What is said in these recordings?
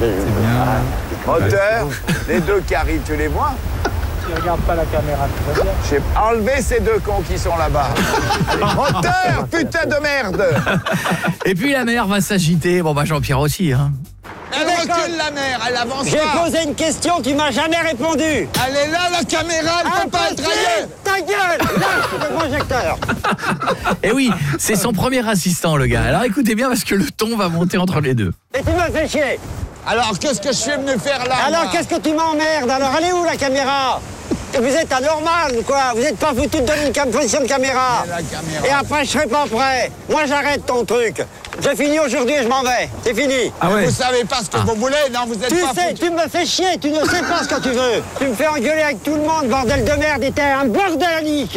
Moteur, les deux caries, tu les vois? Tu regardes pas la caméra, tu vois bien. J'ai enlevé ces deux cons qui sont là-bas. Allez, moteur, putain de merde! Et puis la mer va s'agiter. Bon, bah Jean-Pierre aussi, hein. Elle recule la mer, elle avance J'ai pas. posé une question, tu m'as jamais répondu. Elle est là, la caméra, elle peut pas être ailleurs. Ta gueule, lâche le projecteur. Et oui, c'est son premier assistant, le gars. Alors écoutez bien parce que le ton va monter entre les deux. Et tu me fais chier. Alors, qu'est-ce que je suis venu faire là? Alors, moi qu'est-ce que tu m'emmerdes? Alors, elle est où la caméra? Vous êtes anormal ou quoi? Vous êtes pas foutu de donner une position de caméra. La caméra. Et après, je serai pas prêt. Moi, j'arrête ton truc. J'ai fini aujourd'hui et je m'en vais. C'est fini. Vous savez pas ce que vous voulez, non? Vous êtes Tu pas sais, foutu. tu me fais chier, tu ne sais pas ce que tu veux. Tu me fais engueuler avec tout le monde, bordel de merde, et t'es un bordelique.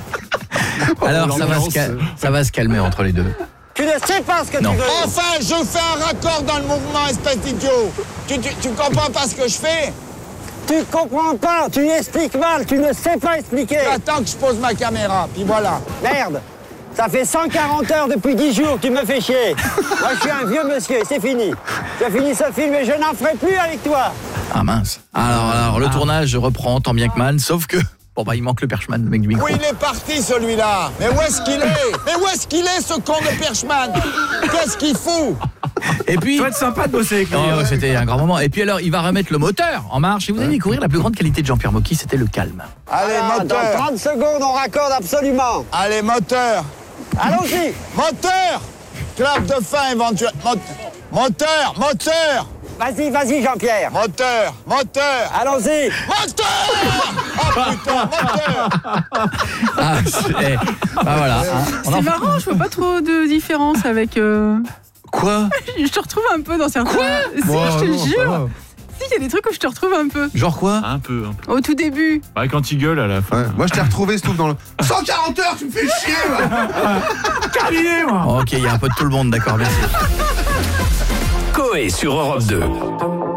Alors ça va se calmer entre les deux. Tu ne sais pas ce que Non. tu veux. Enfin, je fais un raccord dans le mouvement, espèce d'idiot. Tu comprends pas ce que je fais? Tu comprends pas, tu expliques mal, tu ne sais pas expliquer. Attends que je pose ma caméra, puis voilà. Merde, ça fait 140 heures depuis 10 jours, tu me fais chier. Moi, je suis un vieux monsieur, c'est fini. J'ai fini ce film et je n'en ferai plus avec toi. Ah mince. Alors le tournage reprend tant bien que mal, sauf que bon bah il manque le perchman, le mec du micro. Où il est parti celui-là? Mais où est-ce qu'il est? Mais où est-ce qu'il est, ce con de Perchman? Qu'est-ce qu'il fout? Et puis Ça va être sympa de bosser avec lui. non, c'était un grand moment. Et puis alors il va remettre le moteur en marche et vous allez découvrir la plus grande qualité de Jean-Pierre Mocky, c'était le calme. Allez, Alors, dans moteur. 30 secondes, on raccorde absolument. Allez, moteur. Allons-y. Moteur. Clap de fin éventuellement. Moteur, moteur. Vas-y, Jean-Pierre. Moteur, moteur. Allons-y. Moteur. Oh putain, moteur. Ah, bah voilà. Hein. On en- C'est marrant, je vois pas trop de différence avec... Quoi? Je te retrouve un peu dans certains... Si, je te jure. Si, il y a des trucs où je te retrouve un peu. Genre quoi? Un peu. Au tout début. Ouais, quand il gueule à la fin. Ouais, moi je t'ai retrouvé Stouff dans le 140 heures, tu me fais chier Terminé, moi. Ok, il y a un peu de tout le monde, d'accord, merci. Coé sur Europe 2.